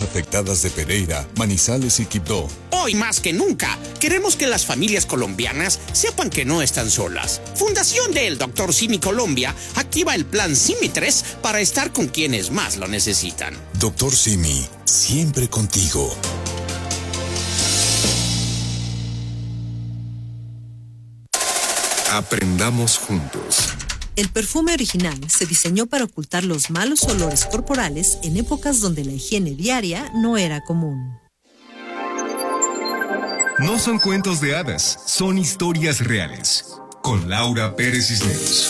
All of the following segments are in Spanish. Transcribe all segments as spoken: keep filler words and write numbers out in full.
afectadas de Pereira, Manizales y Quibdó. Hoy más que nunca, queremos que las familias colombianas sepan que no están solas. Fundación del doctor Simi Colombia activa el plan Simi tres para estar con quienes más lo necesitan. doctor Simi, siempre contigo. Aprendamos juntos. El perfume original se diseñó para ocultar los malos olores corporales en épocas donde la higiene diaria no era común. No son cuentos de hadas, son historias reales. Con Laura Pérez Cisneros.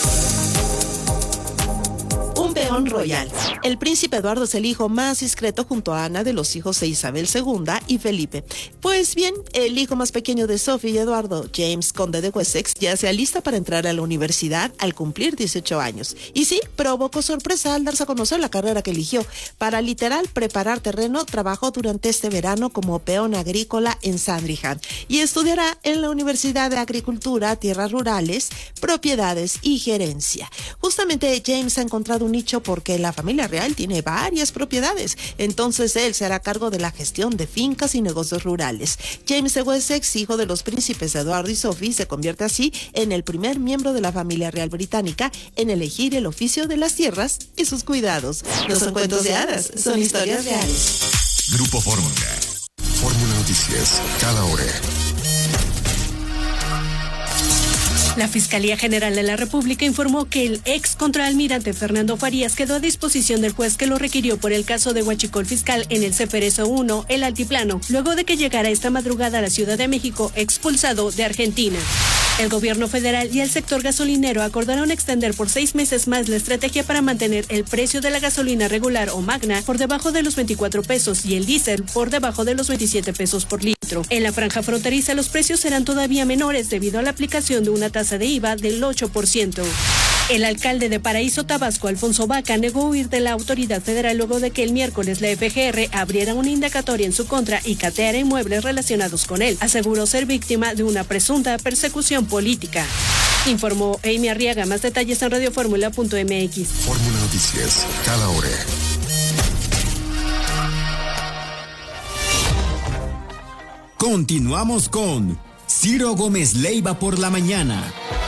Un peón royal. El príncipe Eduardo es el hijo más discreto junto a Ana de los hijos de Isabel segunda y Felipe. Pues bien, el hijo más pequeño de Sophie y Eduardo, James, conde de Wessex, ya se alista para entrar a la universidad al cumplir dieciocho años. Y sí, provocó sorpresa al darse a conocer la carrera que eligió. Para literal preparar terreno, trabajó durante este verano como peón agrícola en Sandringham y estudiará en la Universidad de Agricultura, Tierras Rurales, Propiedades y Gerencia. Justamente James ha encontrado un nicho porque la familia real tiene varias propiedades, entonces él se hará cargo de la gestión de fincas y negocios rurales. James de Wessex, hijo de los príncipes Eduardo y Sophie, se convierte así en el primer miembro de la familia real británica en elegir el oficio de las tierras y sus cuidados. No son cuentos de hadas, son historias reales. Grupo Fórmula. Fórmula Noticias, cada hora. La Fiscalía General de la República informó que el ex contraalmirante Fernando Farías quedó a disposición del juez que lo requirió por el caso de huachicol fiscal en el Ceferezo uno, El Altiplano, luego de que llegara esta madrugada a la Ciudad de México expulsado de Argentina. El gobierno federal y el sector gasolinero acordaron extender por seis meses más la estrategia para mantener el precio de la gasolina regular o magna por debajo de los veinticuatro pesos y el diésel por debajo de los veintisiete pesos por litro. En la franja fronteriza los precios serán todavía menores debido a la aplicación de una tasa de I V A del ocho por ciento. El alcalde de Paraíso, Tabasco, Alfonso Vaca, negó huir de la autoridad federal luego de que el miércoles la F G R abriera una indagatoria en su contra y cateara inmuebles relacionados con él. Aseguró ser víctima de una presunta persecución política. Informó Amy Arriaga. Más detalles en radioformula punto m x. Fórmula Noticias, cada hora. Continuamos con Ciro Gómez Leiva por la mañana.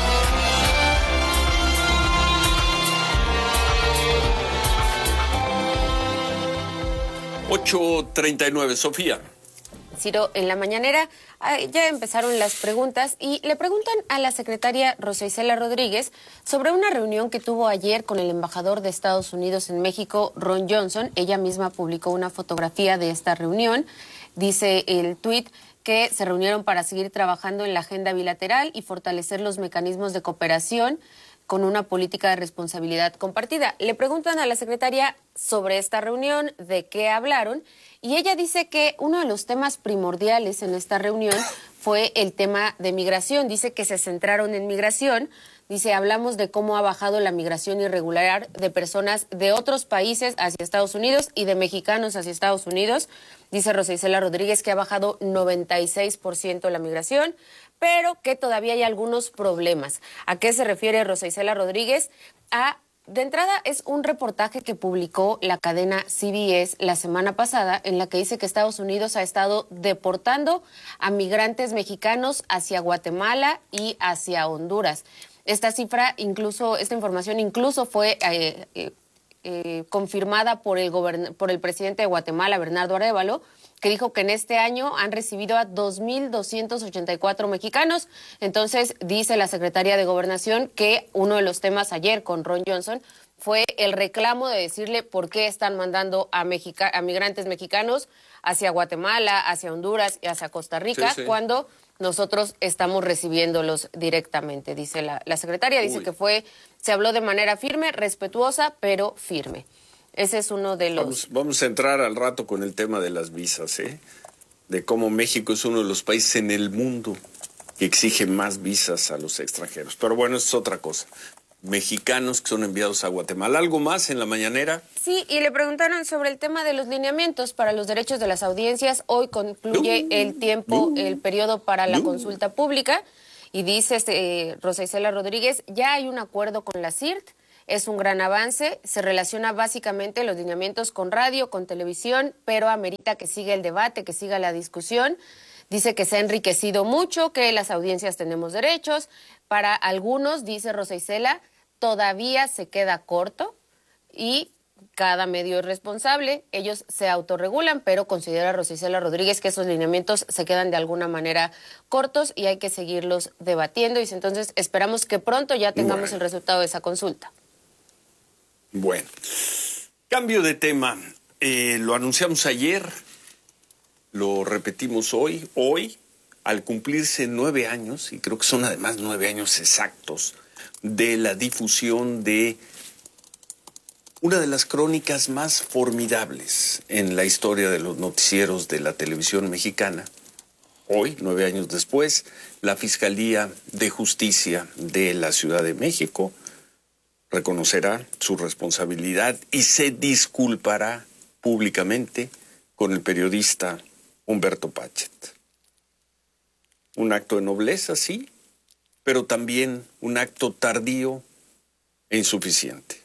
ocho treinta y nueve, Sofía. Ciro, en la mañanera ya empezaron las preguntas y le preguntan a la secretaria Rosa Isela Rodríguez sobre una reunión que tuvo ayer con el embajador de Estados Unidos en México, Ron Johnson. Ella misma publicó una fotografía de esta reunión. Dice el tuit que se reunieron para seguir trabajando en la agenda bilateral y fortalecer los mecanismos de cooperación con una política de responsabilidad compartida. Le preguntan a la secretaria sobre esta reunión, de qué hablaron, y ella dice que uno de los temas primordiales en esta reunión fue el tema de migración. Dice que se centraron en migración. Dice, hablamos de cómo ha bajado la migración irregular de personas de otros países hacia Estados Unidos y de mexicanos hacia Estados Unidos. Dice Rosa Isela Rodríguez que ha bajado noventa y seis por ciento la migración, pero que todavía hay algunos problemas. ¿A qué se refiere Rosa Isela Rodríguez? A, de entrada, es un reportaje que publicó la cadena C B S la semana pasada, en la que dice que Estados Unidos ha estado deportando a migrantes mexicanos hacia Guatemala y hacia Honduras. Esta cifra, incluso, esta información incluso fue eh, eh, eh, confirmada por el gobern- por el presidente de Guatemala, Bernardo Arévalo, que dijo que en este año han recibido a dos mil doscientos ochenta y cuatro mexicanos. Entonces, dice la secretaria de Gobernación que uno de los temas ayer con Ron Johnson fue el reclamo de decirle por qué están mandando a, Mexica- a migrantes mexicanos hacia Guatemala, hacia Honduras y hacia Costa Rica, sí, sí. cuando nosotros estamos recibiéndolos directamente, dice la, la secretaria. Dice Uy. que fue, se habló de manera firme, respetuosa, pero firme. Ese es uno de los... Vamos, vamos a entrar al rato con el tema de las visas, ¿eh? De cómo México es uno de los países en el mundo que exige más visas a los extranjeros. Pero bueno, eso es otra cosa. Mexicanos que son enviados a Guatemala. ¿Algo más en la mañanera? Sí, y le preguntaron sobre el tema de los lineamientos para los derechos de las audiencias. Hoy concluye no, el tiempo, no, el periodo para la no. consulta pública. Y dice este, eh, Rosa Isela Rodríguez, ya hay un acuerdo con la C I R T es un gran avance, se relaciona básicamente los lineamientos con radio, con televisión, pero amerita que siga el debate, que siga la discusión. Dice que se ha enriquecido mucho, que las audiencias tenemos derechos. Para algunos, dice Rosa Isela, todavía se queda corto y cada medio es responsable. Ellos se autorregulan, pero considera Rosa Isela Rodríguez que esos lineamientos se quedan de alguna manera cortos y hay que seguirlos debatiendo. Y entonces esperamos que pronto ya tengamos bueno. el resultado de esa consulta. Bueno, cambio de tema. Eh, lo anunciamos ayer. Lo repetimos hoy, hoy, al cumplirse nueve años, y creo que son además nueve años exactos, de la difusión de una de las crónicas más formidables en la historia de los noticieros de la televisión mexicana. Hoy, nueve años después, la Fiscalía de Justicia de la Ciudad de México reconocerá su responsabilidad y se disculpará públicamente con el periodista Humberto Pachet. Un acto de nobleza, sí, pero también un acto tardío e insuficiente.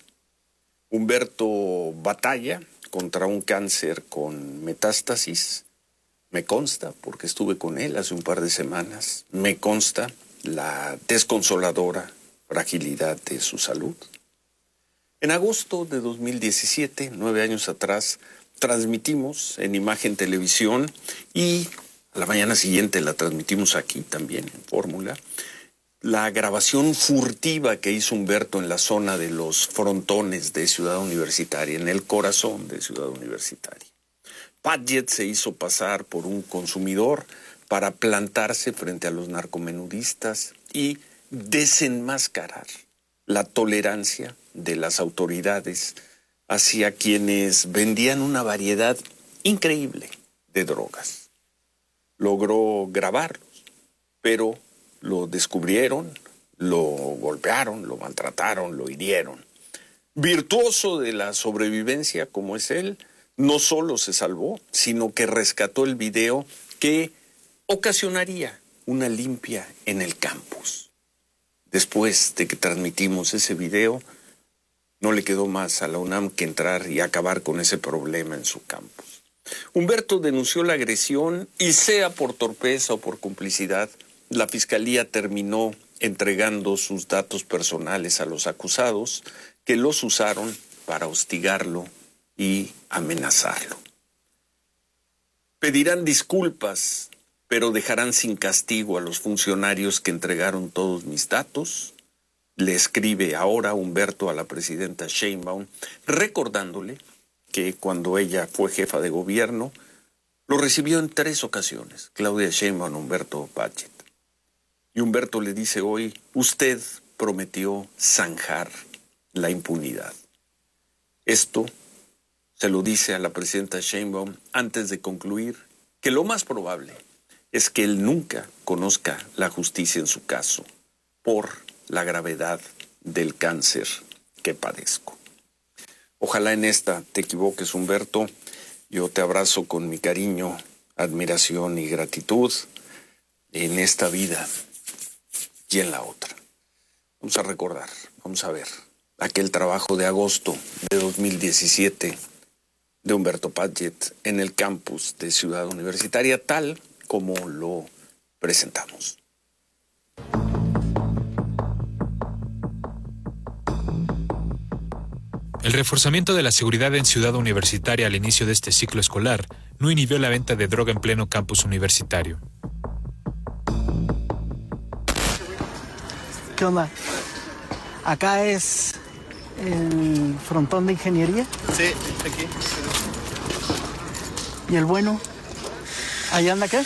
Humberto batalla contra un cáncer con metástasis. Me consta, porque estuve con él hace un par de semanas, me consta la desconsoladora fragilidad de su salud. En agosto de dos mil diecisiete, nueve años atrás, transmitimos en Imagen Televisión y a la mañana siguiente la transmitimos aquí también en Fórmula, la grabación furtiva que hizo Humberto en la zona de los frontones de Ciudad Universitaria, en el corazón de Ciudad Universitaria. Pachet se hizo pasar por un consumidor para plantarse frente a los narcomenudistas y desenmascarar la tolerancia de las autoridades hacia quienes vendían una variedad increíble de drogas. Logró grabarlos, pero lo descubrieron, lo golpearon, lo maltrataron, lo hirieron. Virtuoso de la sobrevivencia como es él, no solo se salvó, sino que rescató el video que ocasionaría una limpia en el campus. Después de que transmitimos ese video, no le quedó más a la UNAM que entrar y acabar con ese problema en su campus. Humberto denunció la agresión y, sea por torpeza o por complicidad, la Fiscalía terminó entregando sus datos personales a los acusados, que los usaron para hostigarlo y amenazarlo. Pedirán disculpas, pero dejarán sin castigo a los funcionarios que entregaron todos mis datos. Le escribe ahora Humberto a la presidenta Sheinbaum, recordándole que cuando ella fue jefa de gobierno, lo recibió en tres ocasiones, Claudia Sheinbaum, Humberto Pachet. Y Humberto le dice hoy, usted prometió zanjar la impunidad. Esto se lo dice a la presidenta Sheinbaum antes de concluir que lo más probable es que él nunca conozca la justicia en su caso por la gravedad del cáncer que padezco. Ojalá en esta te equivoques, Humberto. Yo te abrazo con mi cariño, admiración y gratitud en esta vida y en la otra. Vamos a recordar, vamos a ver aquel trabajo de agosto de dos mil diecisiete de Humberto Pachet en el campus de Ciudad Universitaria, tal como lo presentamos. El reforzamiento de la seguridad en Ciudad Universitaria al inicio de este ciclo escolar no inhibió la venta de droga en pleno campus universitario. ¿Qué onda? ¿Acá es el frontón de ingeniería? Sí, aquí. ¿Y el bueno? ¿Allá anda qué?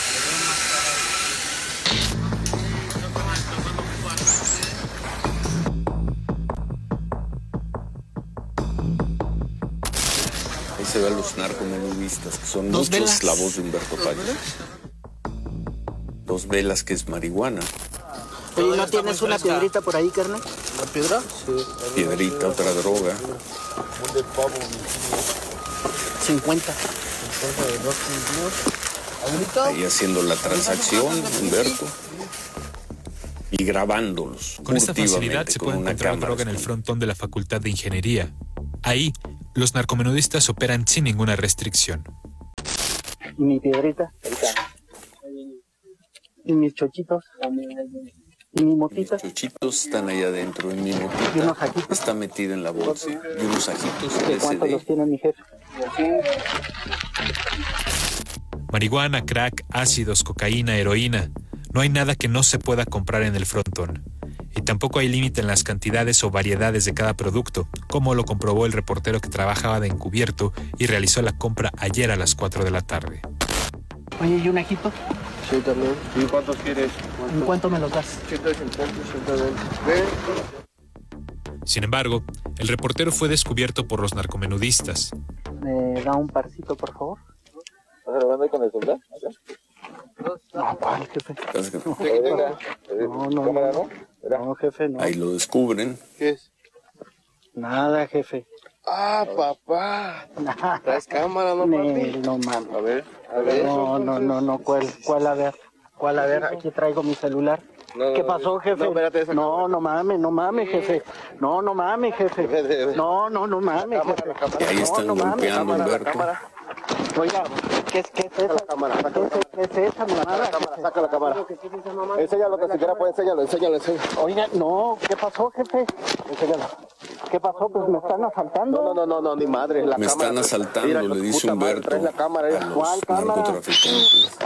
Ahí se ven los narcomenudistas, que son muchos, velas. La voz de Humberto Pachet. Dos velas, que es marihuana. Oye, ¿no tienes una piedrita por ahí, carnal? ¿Una piedra? Sí. Piedrita, otra droga. cincuenta. Ahí haciendo la transacción, Humberto. y grabándolos. Con esta facilidad se puede encontrar droga en el frontón de la Facultad de Ingeniería. Ahí, los narcomenudistas operan sin ninguna restricción. Y mi piedrita. Y mis chochitos. Y mi motita. Mis chochitos están allá adentro. Y mi motita y unos ajitos está metida en la bolsa. Y unos ajitos. ¿De cuántos los tiene mi jefe? Marihuana, crack, ácidos, cocaína, heroína. No hay nada que no se pueda comprar en el frontón. Y tampoco hay límite en las cantidades o variedades de cada producto, como lo comprobó el reportero que trabajaba de encubierto y realizó la compra ayer a las cuatro de la tarde. Oye, ¿y un ajito? Sí, también. ¿Y cuántos quieres? ¿En cuánto me los das? ciento cincuenta, ciento veinte. Sin embargo, el reportero fue descubierto por los narcomenudistas. ¿Me da un parcito, por favor? ¿Estás grabando ahí con el celular? No, ¿cuál, jefe? No, no, no, no. No, jefe, no. Ahí lo descubren. ¿Qué es? Nada, jefe. Ah, papá. Nada. ¿Traes cámara, no, papi? No, mames. A ver, a ver. No, no, no, no. ¿Cuál, cuál a ver? ¿Cuál a ver? Aquí traigo mi celular. No, ¿Qué pasó, jefe? No, espérate, esa no, cámara. no mames, no mames, jefe. No, no mames, jefe. No, no, no mames, jefe. Y ahí están no, no golpeando a mames, Humberto. Oiga, ¿qué, qué es esa? La cámara, ¿Qué, es, ¿Qué es esa mamada? Saca la cámara, saca la cámara. Enséñalo, que siquiera puede, enséñalo, enséñalo, enséñalo. Oiga, no, ¿qué pasó, jefe? Enséñalo. ¿Qué pasó? Pues me están asaltando. No, no, no, no, ni madre. La Me cámara, están asaltando, mira, le dice puta madre, Humberto traes la cámara, a mira. los ¿Cuál cámara? narcotraficantes.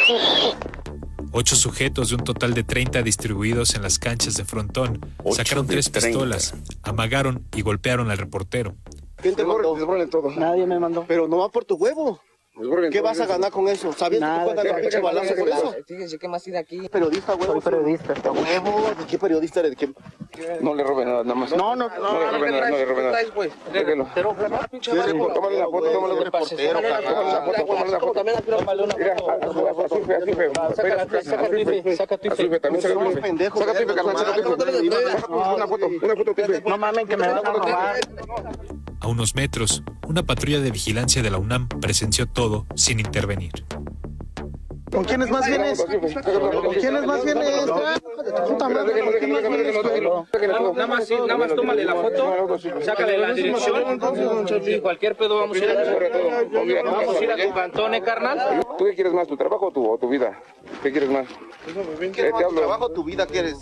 Ocho sujetos de un total de treinta distribuidos en las canchas de frontón sacaron tres pistolas, amagaron y golpearon al reportero. ¿Quién te mandó? Desborren todo. Nadie me mandó. Pero no va por tu huevo. ¿Qué vas a ganar con eso? ¿Sabes que te pueden dar un pinche balazo por eso? Fíjense qué más tiene aquí. Periodista, huevo. Soy periodista. Huevo, ¿de qué periodista eres? ¿De qué? No le roben nada, nada más. No, no, no. No le roben nada, no le roben nada. Déjelo. Pero, Tómale una foto, tómale una foto. Tómale una foto, tómale una foto. Tómale una Mira, así fue, así fue. Saca tu ife, saca tu Así fue, también saca tu ife. Saca tu ife, carnal, saca tu ife. Una foto, una foto, tu ife. no mames, que me van a robar. A unos metros, una patrulla de vigilancia de la UNAM presenció todo sin intervenir. ¿Con quiénes más vienes? ¿Con quiénes más vienes? Puta madre, ¿con quién más vienes? Nada más, sí, nada más tómale la foto, sácale la dirección. Sí, cualquier pedo vamos a ir a vamos a ir a tu cantón, ¿eh, carnal? ¿Tú qué quieres más, tu trabajo o tu, o tu vida? ¿Qué quieres más? ¿Qué ¿Tu trabajo o tu vida quieres?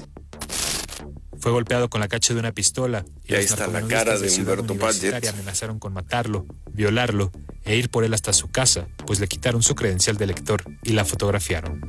Fue golpeado con la cacha de una pistola y, y ahí los está la narcomenudistas cara de Ciudad Humberto Universitaria Padgett. amenazaron con matarlo, violarlo e ir por él hasta su casa, pues le quitaron su credencial de lector y la fotografiaron.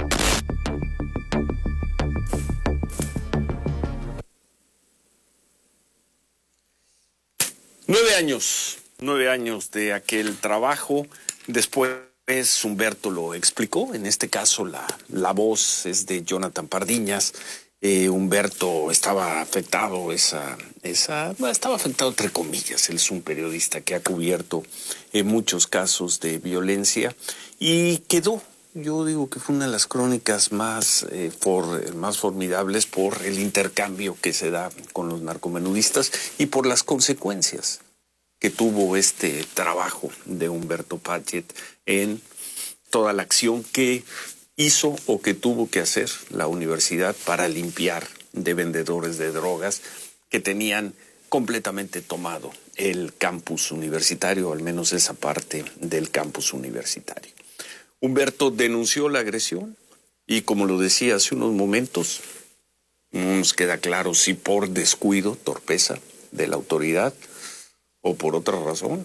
Nueve años, nueve años de aquel trabajo. Después Humberto lo explicó. En este caso la, la voz es de Jonathan Pardiñas. Eh, Humberto estaba afectado, esa, esa, bueno, estaba afectado entre comillas. Él es un periodista que ha cubierto eh, muchos casos de violencia y quedó. Yo digo que fue una de las crónicas más, eh, for, más formidables por el intercambio que se da con los narcomenudistas y por las consecuencias que tuvo este trabajo de Humberto Padgett en toda la acción que hizo o que tuvo que hacer la universidad para limpiar de vendedores de drogas que tenían completamente tomado el campus universitario, o al menos esa parte del campus universitario. Humberto denunció la agresión y, como lo decía hace unos momentos, no nos queda claro si por descuido, torpeza de la autoridad o por otra razón.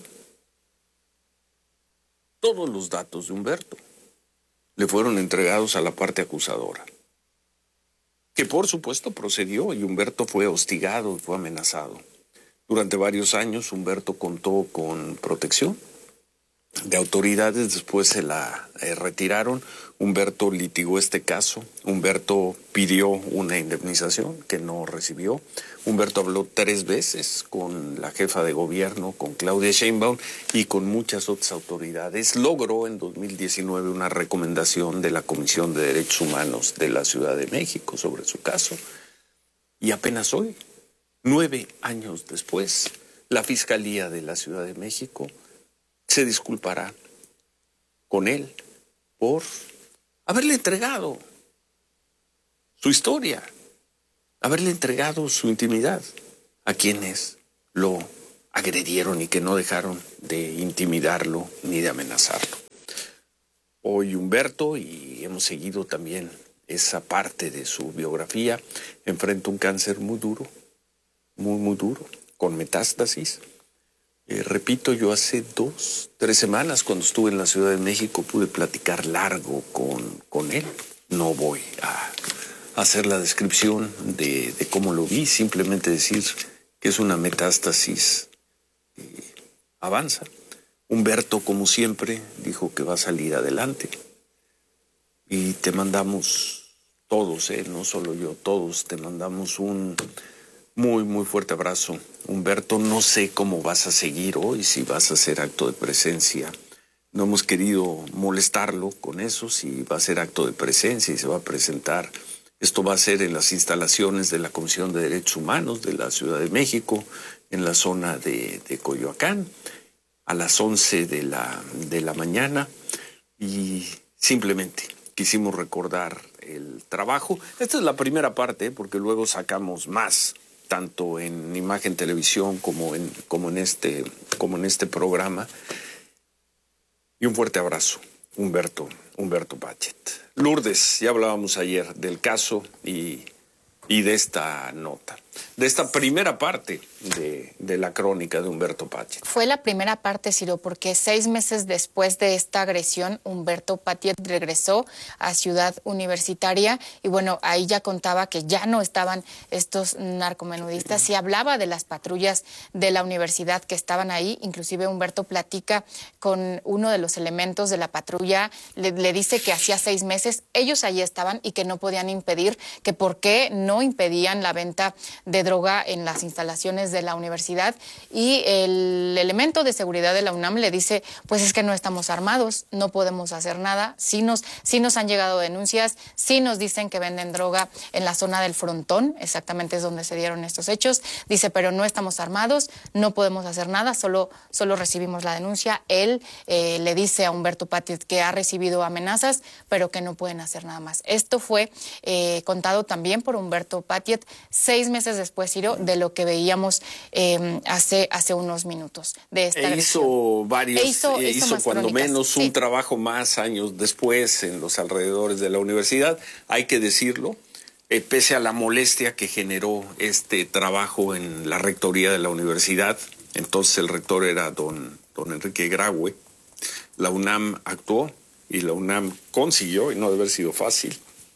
Todos los datos de Humberto le fueron entregados a la parte acusadora, que por supuesto procedió y Humberto fue hostigado y fue amenazado. Durante varios años Humberto contó con protección de autoridades, después se la eh, retiraron. Humberto litigó este caso, Humberto pidió una indemnización que no recibió. Humberto habló tres veces con la jefa de gobierno, con Claudia Sheinbaum y con muchas otras autoridades. Logró en dos mil diecinueve una recomendación de la Comisión de Derechos Humanos de la Ciudad de México sobre su caso. Y apenas hoy, nueve años después, la Fiscalía de la Ciudad de México se disculpará con él por haberle entregado su historia, haberle entregado su intimidad a quienes lo agredieron y que no dejaron de intimidarlo ni de amenazarlo. Hoy Humberto, y hemos seguido también esa parte de su biografía, enfrenta un cáncer muy duro, muy, muy duro, con metástasis. Eh, repito, yo hace dos, tres semanas, cuando estuve en la Ciudad de México, pude platicar largo con, con él. No voy a hacer la descripción de, de cómo lo vi, simplemente decir que es una metástasis que avanza. Humberto, como siempre, dijo que va a salir adelante. Y te mandamos todos, eh, no solo yo, todos, te mandamos un muy, muy fuerte abrazo. Humberto, no sé cómo vas a seguir hoy, si vas a hacer acto de presencia. No hemos querido molestarlo con eso, si va a ser acto de presencia y se va a presentar. Esto va a ser en las instalaciones de la Comisión de Derechos Humanos de la Ciudad de México, en la zona de, de Coyoacán, a las once de la, de la mañana. Y simplemente quisimos recordar el trabajo. Esta es la primera parte, porque luego sacamos más, tanto en Imagen Televisión como en, como en, este, como en este programa. Y un fuerte abrazo, Humberto, Humberto Pachet. Lourdes, ya hablábamos ayer del caso y, y de esta nota, de esta primera parte de, de la crónica de Humberto Pachet. Fue la primera parte, Ciro, porque seis meses después de esta agresión, Humberto Pachet regresó a Ciudad Universitaria y bueno, ahí ya contaba que ya no estaban estos narcomenudistas y hablaba de las patrullas de la universidad que estaban ahí. Inclusive Humberto platica con uno de los elementos de la patrulla, le, le dice que hacía seis meses ellos allí estaban y que no podían impedir, que por qué no impedían la venta de droga en las instalaciones de la universidad, y el elemento de seguridad de la UNAM le dice, pues es que no estamos armados, no podemos hacer nada, sí nos, sí nos han llegado denuncias, sí nos dicen que venden droga en la zona del Frontón, exactamente es donde se dieron estos hechos, dice, pero no estamos armados, no podemos hacer nada, solo, solo recibimos la denuncia. Él eh, le dice a Humberto Pachet que ha recibido amenazas, pero que no pueden hacer nada más. Esto fue eh, contado también por Humberto Pachet seis meses después, Ciro, de lo que veíamos Eh, hace, hace unos minutos de esta e hizo varios, e hizo, e hizo, hizo cuando crónicas. menos un sí. trabajo más años después en los alrededores de la universidad, hay que decirlo, eh, pese a la molestia que generó este trabajo en la rectoría de la universidad. Entonces el rector era don, don Enrique Graue. La UNAM actuó y la UNAM consiguió, y no debe haber sido fácil,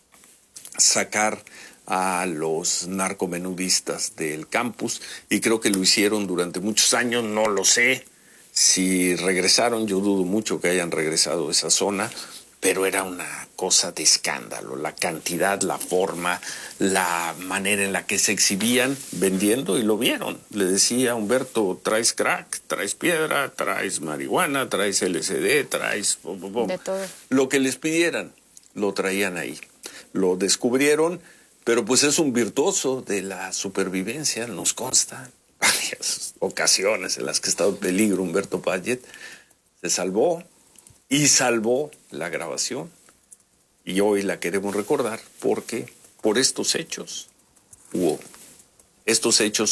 sacar a los narcomenudistas del campus, y creo que lo hicieron durante muchos años. No lo sé si regresaron, yo dudo mucho que hayan regresado a esa zona, pero era una cosa de escándalo, la cantidad, la forma, la manera en la que se exhibían vendiendo, y lo vieron. Le decía a Humberto, traes crack, traes piedra, traes marihuana, traes L S D, traes... Bom, bom, bom. De todo. Lo que les pidieran, lo traían ahí. Lo descubrieron. Pero pues es un virtuoso de la supervivencia, nos consta. Varias ocasiones en las que ha estado en peligro Humberto Pachet, se salvó y salvó la grabación. Y hoy la queremos recordar porque por estos hechos hubo, estos hechos